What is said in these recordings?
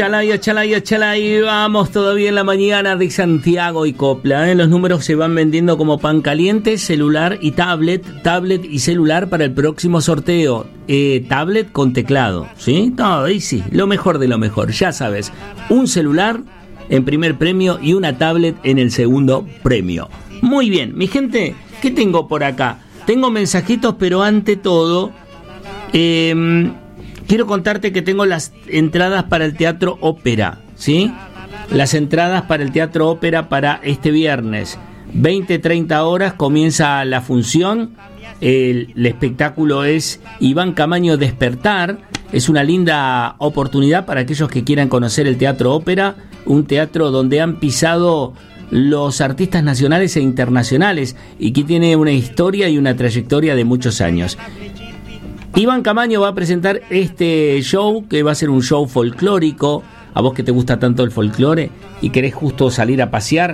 Chalay, vamos todavía en la mañana de Santiago y Copla. Los números se van vendiendo como pan caliente, celular y tablet y celular para el próximo sorteo. Tablet con teclado, ¿sí? No, ahí sí, lo mejor de lo mejor, ya sabes. Un celular en primer premio y una tablet en el segundo premio. Muy bien, mi gente, ¿qué tengo por acá? Tengo mensajitos, pero ante todo... quiero contarte que tengo las entradas para el Teatro Ópera, ¿sí? Las entradas para el Teatro Ópera para este viernes. 20-30 horas comienza la función. El espectáculo es Iván Camaño Despertar. Es una linda oportunidad para aquellos que quieran conocer el Teatro Ópera. Un teatro donde han pisado los artistas nacionales e internacionales y que tiene una historia y una trayectoria de muchos años. Iván Camaño va a presentar este show, que va a ser un show folclórico. A vos que te gusta tanto el folclore y querés justo salir a pasear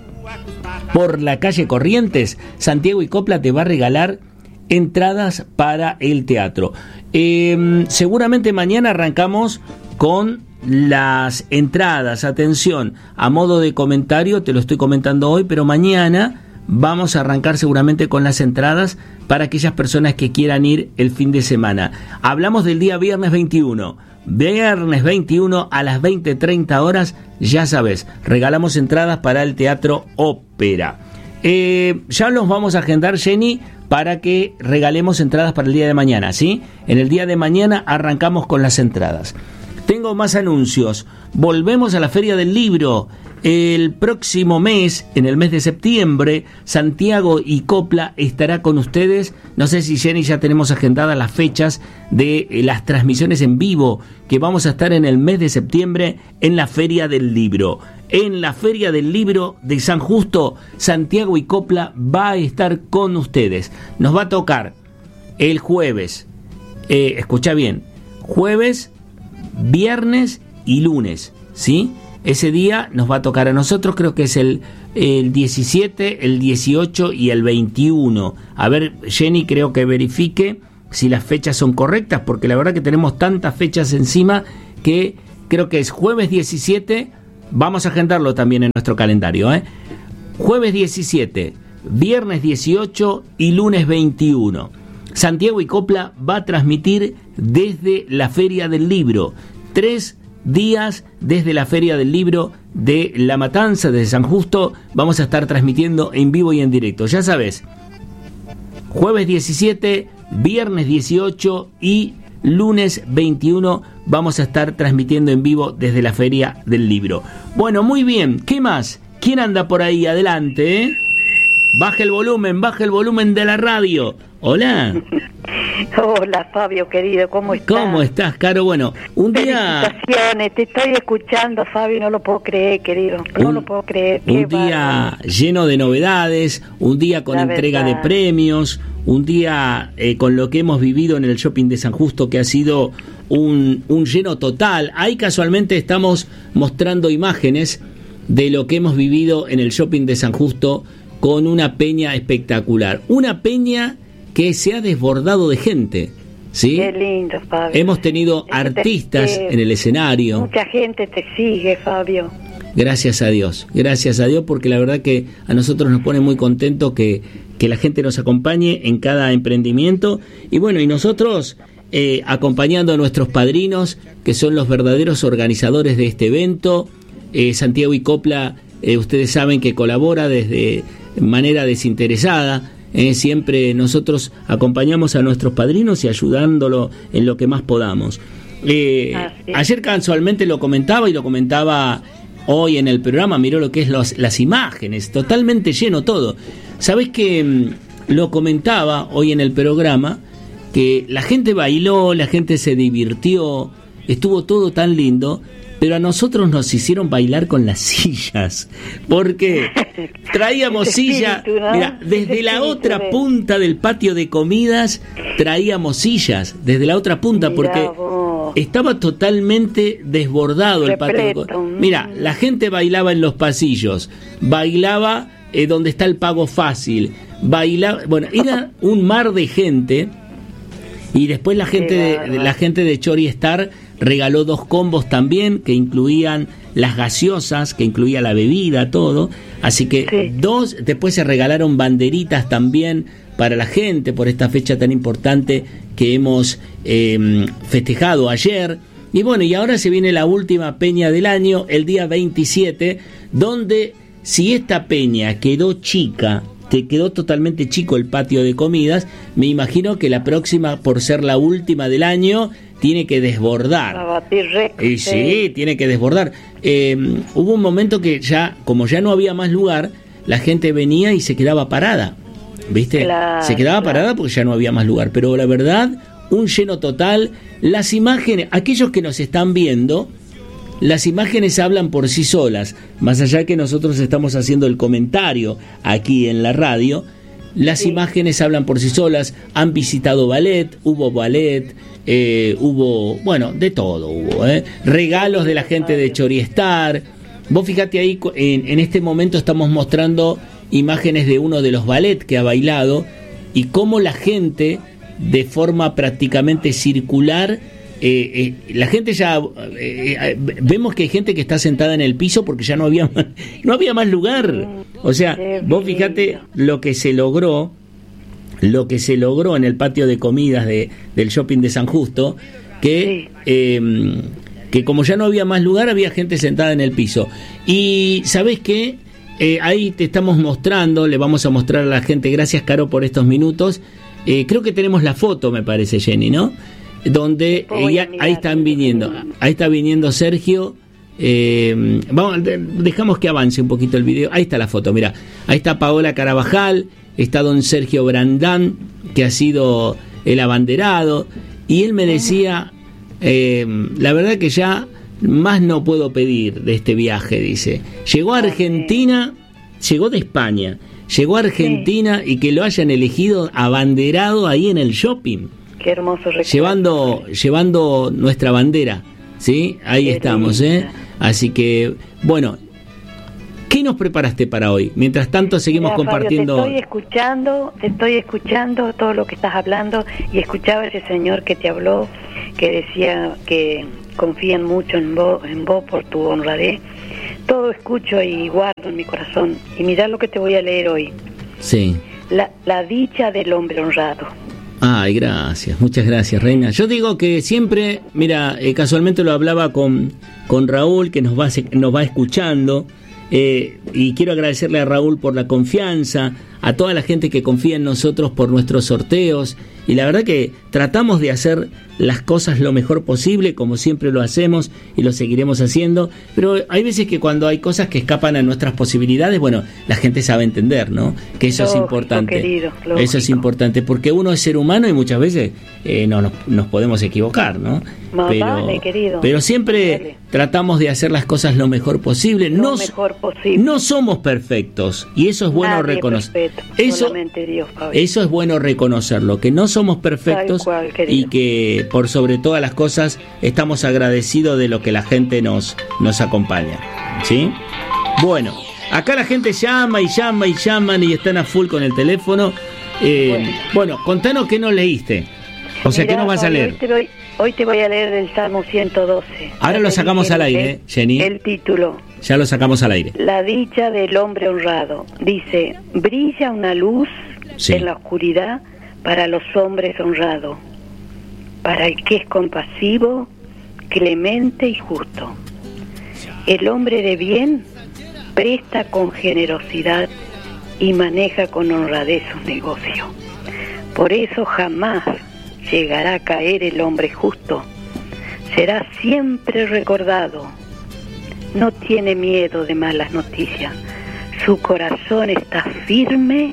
por la calle Corrientes, Santiago y Copla te va a regalar entradas para el teatro. Seguramente mañana arrancamos con las entradas. Atención, a modo de comentario, te lo estoy comentando hoy, pero mañana vamos a arrancar seguramente con las entradas para aquellas personas que quieran ir el fin de semana. Hablamos del día viernes 21. Viernes 21 a las 20:30 horas, ya sabes, regalamos entradas para el Teatro Ópera. Ya los vamos a agendar, Jenny, para que regalemos entradas para el día de mañana, ¿sí? En el día de mañana arrancamos con las entradas. Tengo más anuncios. Volvemos a la Feria del Libro. El próximo mes, en el mes de septiembre, Santiago y Copla estará con ustedes. No sé si, Jenny, ya tenemos agendadas las fechas de las transmisiones en vivo que vamos a estar en el mes de septiembre en la Feria del Libro. En la Feria del Libro de San Justo, Santiago y Copla va a estar con ustedes. Nos va a tocar el jueves, escucha bien, jueves, viernes y lunes, ¿sí? Ese día nos va a tocar a nosotros, creo que es el 17, el 18 y el 21. A ver, Jenny, creo que verifique si las fechas son correctas, porque la verdad que tenemos tantas fechas encima que creo que es jueves 17, vamos a agendarlo también en nuestro calendario, Jueves 17, viernes 18 y lunes 21. Santiago y Copla va a transmitir desde la Feria del Libro. 3 días desde la Feria del Libro de La Matanza, de San Justo, vamos a estar transmitiendo en vivo y en directo. Ya sabes, jueves 17, viernes 18 y lunes 21 vamos a estar transmitiendo en vivo desde la Feria del Libro. Bueno, muy bien, ¿qué más? ¿Quién anda por ahí? Adelante, Baja el volumen de la radio. Hola. Hola, Fabio, querido, ¿cómo estás? ¿Cómo estás, Caro? Bueno, un día... Felicitaciones, te estoy escuchando, Fabio, no lo puedo creer, querido, no lo puedo creer. Un día lleno de novedades, un día con entrega de premios, un día con lo que hemos vivido en el shopping de San Justo, que ha sido un lleno total. Ahí casualmente estamos mostrando imágenes de lo que hemos vivido en el shopping de San Justo con una peña espectacular. Una peña que se ha desbordado de gente, ¿sí? Qué lindo, Fabio. Hemos tenido artistas en el escenario. Mucha gente te sigue, Fabio. Gracias a Dios, porque la verdad que a nosotros nos pone muy contentos que la gente nos acompañe en cada emprendimiento. Y bueno, y nosotros acompañando a nuestros padrinos, que son los verdaderos organizadores de este evento. Santiago y Copla, ustedes saben que colabora desde manera desinteresada. Siempre nosotros acompañamos a nuestros padrinos y ayudándolo en lo que más podamos. Ayer casualmente lo comentaba hoy en el programa. Miró lo que es las imágenes, totalmente lleno todo. Sabés que lo comentaba hoy en el programa, que la gente bailó, la gente se divirtió, estuvo todo tan lindo. Pero a nosotros nos hicieron bailar con las sillas, porque traíamos silla, mira, desde la otra punta del patio de comidas traíamos sillas, desde la otra punta, porque estaba totalmente desbordado el patio. Mira, la gente bailaba en los pasillos, bailaba donde está el pago fácil, bailaba, bueno, era un mar de gente. Y después la gente de Chori Star regaló 2 combos también que incluían las gaseosas, que incluía la bebida, todo. Así que 2, después se regalaron banderitas también para la gente por esta fecha tan importante que hemos festejado ayer. Y bueno, y ahora se viene la última peña del año, el día 27, donde si esta peña quedó chica, te quedó totalmente chico el patio de comidas, me imagino que la próxima, por ser la última del año, tiene que desbordar. A batir récord. Y sí, tiene que desbordar. Hubo un momento que ya, como ya no había más lugar, la gente venía y se quedaba parada, ¿viste? Claro, se quedaba parada porque ya no había más lugar. Pero la verdad, un lleno total. Las imágenes, aquellos que nos están viendo, las imágenes hablan por sí solas, más allá que nosotros estamos haciendo el comentario aquí en la radio. Las imágenes hablan por sí solas. Han visitado ballet, hubo, bueno, de todo hubo, regalos de la gente de Choriestar. Vos fíjate ahí, en este momento estamos mostrando imágenes de uno de los ballet que ha bailado y cómo la gente, de forma prácticamente circular, la gente ya vemos que hay gente que está sentada en el piso porque ya no había más lugar. O sea, vos fíjate lo que se logró en el patio de comidas del shopping de San Justo, que como ya no había más lugar, había gente sentada en el piso. Y ¿sabés qué? Ahí te estamos mostrando, le vamos a mostrar a la gente, gracias Caro por estos minutos. Creo que tenemos la foto, me parece, Jenny, ¿no? Donde ahí están viniendo, ahí está viniendo Sergio. Dejamos que avance un poquito el video. Ahí está la foto, mira, ahí está Paola Carabajal, está don Sergio Brandán, que ha sido el abanderado, y él me decía, la verdad que ya más no puedo pedir de este viaje, dice. Llegó a Argentina, llegó de España, llegó a Argentina y que lo hayan elegido abanderado ahí en el shopping. Qué hermoso recuerdo. Llevando nuestra bandera, ¿sí? Ahí qué estamos, Así que, bueno, ¿qué nos preparaste para hoy? Mientras tanto seguimos compartiendo. Fabio, te estoy escuchando todo lo que estás hablando, y escuchaba a ese señor que te habló, que decía que confían mucho en vos por tu honradez. Todo escucho y guardo en mi corazón. Y mirá lo que te voy a leer hoy. Sí. La dicha del hombre honrado. Ay, gracias, muchas gracias, Reina. Yo digo que siempre, mira, casualmente lo hablaba con Raúl, que nos va escuchando, y quiero agradecerle a Raúl por la confianza, a toda la gente que confía en nosotros por nuestros sorteos, y la verdad que tratamos de hacer las cosas lo mejor posible, como siempre lo hacemos y lo seguiremos haciendo, pero hay veces que cuando hay cosas que escapan a nuestras posibilidades, bueno, la gente sabe entender, ¿no? Que eso es importante. Querido, eso es importante, porque uno es ser humano y muchas veces nos podemos equivocar, ¿no? Pero siempre tratamos de hacer las cosas lo mejor posible. No somos perfectos, y eso es bueno reconocer. Solamente Dios, eso es bueno reconocerlo, que no somos perfectos, y que por sobre todas las cosas estamos agradecidos de lo que la gente nos acompaña, ¿sí? Bueno, acá la gente llaman y están a full con el teléfono. Bueno, contanos qué no leíste. O sea, ¿qué nos vas a leer? Hoy te voy a leer del Salmo 112. Ahora lo sacamos al aire, Jenny. El título. Ya lo sacamos al aire. La dicha del hombre honrado. Dice, brilla una luz en la oscuridad para los hombres honrados, para el que es compasivo, clemente y justo. El hombre de bien presta con generosidad y maneja con honradez sus negocios. Por eso jamás llegará a caer el hombre justo. Será siempre recordado. No tiene miedo de malas noticias. Su corazón está firme,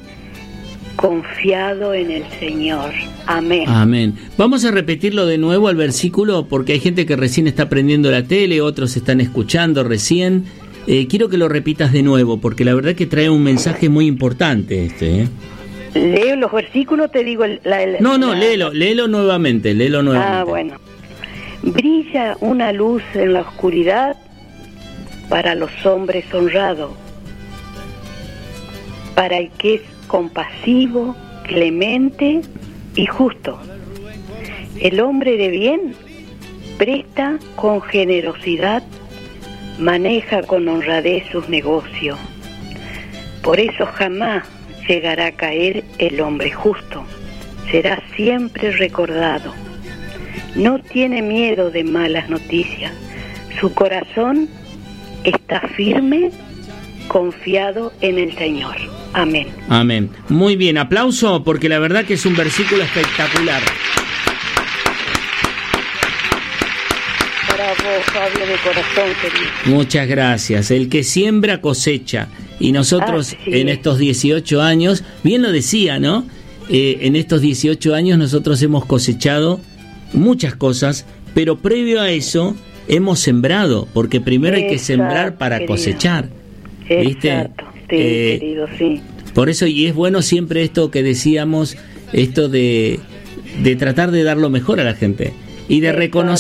confiado en el Señor. Amén. Amén. Vamos a repetirlo de nuevo al versículo, porque hay gente que recién está prendiendo la tele, otros están escuchando recién. Quiero que lo repitas de nuevo, porque la verdad que trae un mensaje muy importante Leo los versículos, te digo... léelo nuevamente. Ah, bueno. Brilla una luz en la oscuridad para los hombres honrados, para el que es compasivo, clemente y justo. El hombre de bien presta Trata con generosidad, maneja con honradez sus negocios. Por eso jamás llegará a caer el hombre justo, será siempre recordado. No tiene miedo de malas noticias, su corazón está firme, confiado en el Señor. Amén. Amén. Muy bien, aplauso, porque la verdad que es un versículo espectacular. Bravo, Fabio, de corazón, querido. Muchas gracias. El que siembra cosecha. Y nosotros en estos 18 años, bien lo decía, ¿no? En estos 18 años nosotros hemos cosechado muchas cosas, pero previo a eso hemos sembrado, porque primero hay que sembrar para querido. Cosechar. ¿Viste? Exacto, sí, querido, sí. Por eso, y es bueno siempre esto que decíamos, esto de tratar de dar lo mejor a la gente. Y de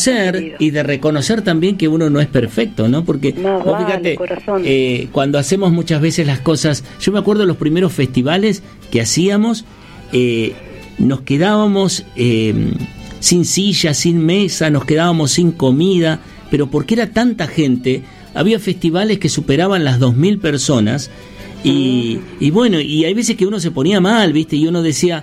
reconocer también que uno no es perfecto, ¿no? Porque vos fíjate, cuando hacemos muchas veces las cosas, yo me acuerdo de los primeros festivales que hacíamos, nos quedábamos sin silla, sin mesa, nos quedábamos sin comida, pero porque era tanta gente, había festivales que superaban las 2.000 personas y bueno, y hay veces que uno se ponía mal, ¿viste? Y uno decía,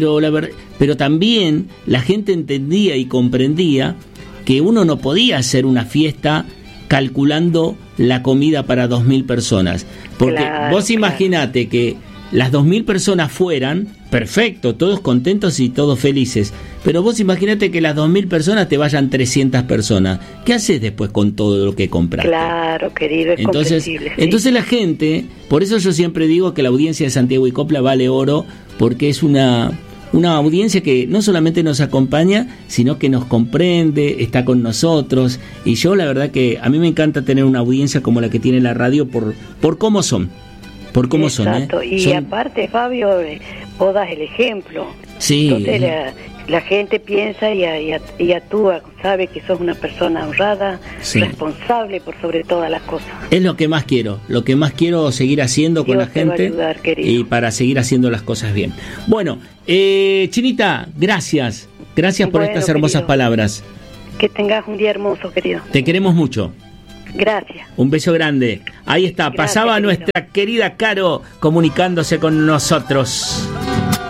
pero también la gente entendía y comprendía que uno no podía hacer una fiesta calculando la comida para 2.000 personas. Porque vos imaginate que las 2.000 personas fueran, perfecto, todos contentos y todos felices, pero vos imaginate que las 2.000 personas te vayan 300 personas. ¿Qué haces después con todo lo que compraste? Claro, querido, es comprensible. Entonces la gente, por eso yo siempre digo que la audiencia de Santiago y Copla vale oro, porque es una audiencia que no solamente nos acompaña, sino que nos comprende, está con nosotros, y yo la verdad que a mí me encanta tener una audiencia como la que tiene la radio por cómo son. Por cómo Exacto. son, y aparte, Fabio, vos das el ejemplo. Sí. Entonces la gente piensa y actúa, sabe que sos una persona honrada, responsable por sobre todas las cosas. Es lo que más quiero seguir haciendo con la gente, ayudar, y para seguir haciendo las cosas bien. Bueno, Chinita, gracias por estas hermosas palabras. Que tengas un día hermoso, querido. Te queremos mucho. Gracias. Un beso grande. Ahí está, pasaba nuestra querida Caro comunicándose con nosotros.